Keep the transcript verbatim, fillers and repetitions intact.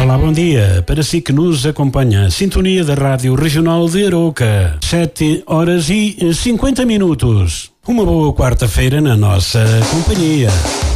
Olá, bom dia. Para si que nos acompanha, sintonia da Rádio Regional de Arouca, sete horas e cinquenta minutos. Uma boa quarta-feira na nossa companhia.